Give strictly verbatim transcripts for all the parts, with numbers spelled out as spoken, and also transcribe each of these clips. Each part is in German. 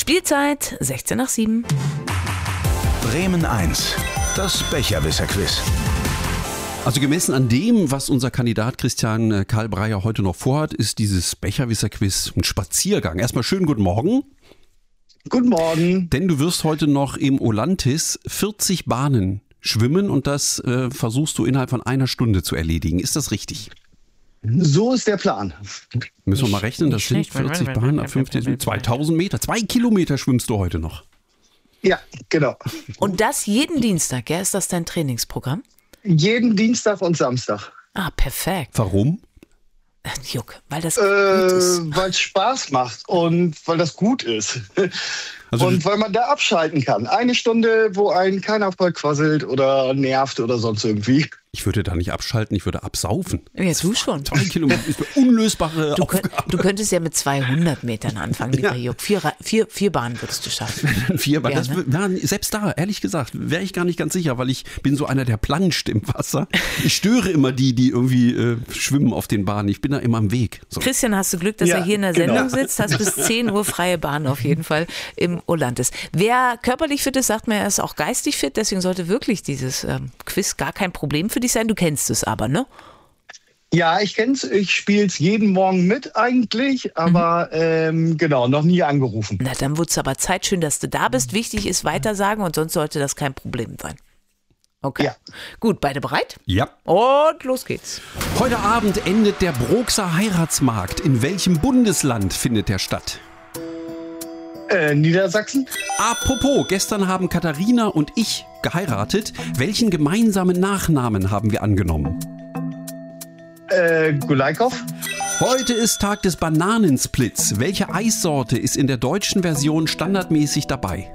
Spielzeit sechzehn nach sieben. Bremen eins, das Becherwisser-Quiz. Also gemessen an dem, was unser Kandidat Christian Karl Breyer heute noch vorhat, ist dieses Becherwisser-Quiz ein Spaziergang. Erstmal schönen guten Morgen. Guten Morgen. Denn du wirst heute noch im Olantis vierzig Bahnen schwimmen und das äh, versuchst du innerhalb von einer Stunde zu erledigen. Ist das richtig? So ist der Plan. Müssen wir mal rechnen, das sind vierzig Bahnen ab fünfzig, zweitausend Meter. Zwei Kilometer schwimmst du heute noch. Ja, genau. Und das jeden Dienstag, ja? Ist das dein Trainingsprogramm? Jeden Dienstag und Samstag. Ah, perfekt. Warum? Juck, weil das Äh, gut ist. weil es Spaß macht und weil das gut ist. Also und weil man da abschalten kann. Eine Stunde, wo einen keiner vollquasselt oder nervt oder sonst irgendwie. Ich würde da nicht abschalten, ich würde absaufen. Ja, du schon. Zwei Kilometer ist eine unlösbare Du, Aufgabe. könnt, du könntest ja mit zweihundert Metern anfangen, lieber Ja. Juck. Vier, Ra- vier, vier Bahnen würdest du schaffen. Vier, aber Ja, das, ne? ja, selbst da, ehrlich gesagt, wäre ich gar nicht ganz sicher, weil ich bin so einer, der planscht im Wasser. Ich störe immer die, die irgendwie äh, schwimmen auf den Bahnen. Ich bin da immer am Weg. So. Christian, hast du Glück, dass Ja, er hier in der genau. Sendung sitzt, hast bis zehn Uhr freie Bahn auf jeden Fall im Olantis. Wer körperlich fit ist, sagt mir, er ist auch geistig fit, deswegen sollte wirklich dieses ähm, Quiz gar kein Problem für dich sein. Du kennst es aber, ne? Ja, ich kenn's. Ich spiele es jeden Morgen mit eigentlich, aber Mhm. ähm, genau, noch nie angerufen. Na, dann wird es aber Zeit. Schön, dass du da bist. Wichtig ist weitersagen und sonst sollte das kein Problem sein. Okay. Ja. Gut, beide bereit? Ja. Und los geht's. Heute Abend endet der Broxer Heiratsmarkt. In welchem Bundesland findet der statt? Äh, Niedersachsen? Apropos, gestern haben Katharina und ich geheiratet. Welchen gemeinsamen Nachnamen haben wir angenommen? Äh, Gulaikow? Heute ist Tag des Bananensplits. Welche Eissorte ist in der deutschen Version standardmäßig dabei?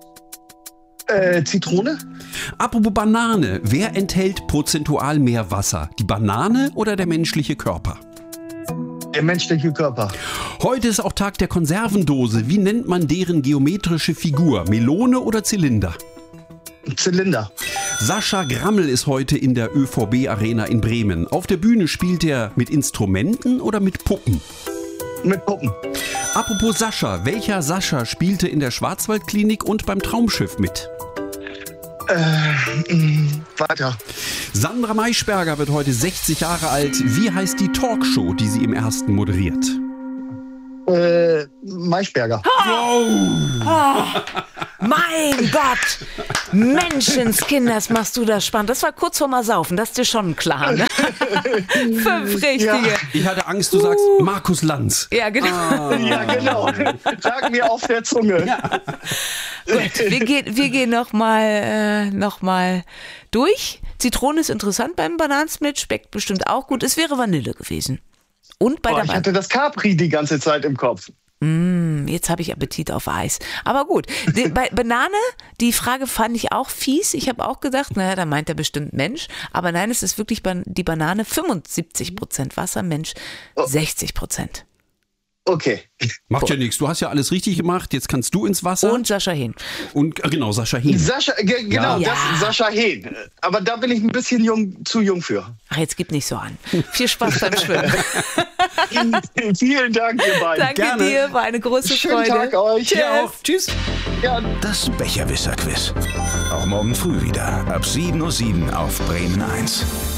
Äh, Zitrone? Apropos Banane, wer enthält prozentual mehr Wasser? Die Banane oder der menschliche Körper? Der menschliche Körper. Heute ist auch Tag der Konservendose. Wie nennt man deren geometrische Figur? Melone oder Zylinder? Zylinder. Sascha Grammel ist heute in der Ö V B-Arena in Bremen. Auf der Bühne spielt er mit Instrumenten oder mit Puppen? Mit Puppen. Apropos Sascha, welcher Sascha spielte in der Schwarzwaldklinik und beim Traumschiff mit? Äh, mh, weiter. Sandra Maischberger wird heute sechzig Jahre alt. Wie heißt die Talkshow, die sie im ersten moderiert? Äh, Maischberger. Mein Gott! Menschenskinders, machst du das spannend. Das war kurz vor mal saufen, das ist dir schon klar, ne? Fünf Richtige. Ja. Ich hatte Angst, du sagst Markus Lanz. Ja, genau. Ja, genau. Lag mir auf der Zunge. Gut, wir gehen, wir gehen nochmal äh, noch mal durch. Zitrone ist interessant beim Bananensplit, schmeckt bestimmt auch gut. Es wäre Vanille gewesen. Und bei Oh, der ich Ban- hatte das Capri die ganze Zeit im Kopf. Mm, jetzt habe ich Appetit auf Eis. Aber gut, die, bei Banane, die Frage fand ich auch fies. Ich habe auch gedacht, naja, da meint er bestimmt Mensch. Aber nein, es ist wirklich ban- die Banane fünfundsiebzig Prozent Wasser, Mensch sechzig Prozent. Okay. Macht ja nichts, du hast ja alles richtig gemacht. Jetzt kannst du ins Wasser. Und Sascha Hehn. Und äh, genau, Sascha Hehn. Sascha, ge- genau, Ja. das Sascha Hehn. Aber da bin ich ein bisschen jung, zu jung für. Ach, jetzt gib nicht so an. Viel Spaß beim Schwimmen. Vielen Dank, ihr beiden. Danke Gerne. dir, war eine große Schönen Freude. Tag euch. Tschüss. Ja, auch. Tschüss. Ja. Das Becherwisser-Quiz. Auch morgen früh wieder ab sieben Uhr sieben auf Bremen eins.